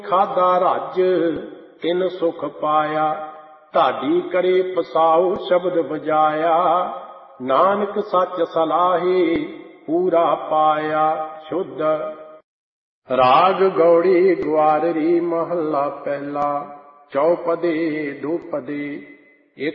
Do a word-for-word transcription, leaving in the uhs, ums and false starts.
ਖਾਦਾ ਰੱਜ ਤਿਨ ਸੁਖ ਪਾਇਆ। ਢਾਡੀ ਕਰੇ ਪਸਾਉ ਸ਼ਬਦ ਬਜਾਇਆ। ਨਾਨਕ ਸੱਚ ਸਲਾਹੀ ਪੂਰਾ ਪਾਇਆ ਸ਼ੁੱਧ। ਰਾਗ ਗੌੜੀ ਗੁਆਰਰੀ ਮਹੱਲਾ ਪਹਿਲਾ। ਚੌਪਦੇ ਦੁਪਦੇ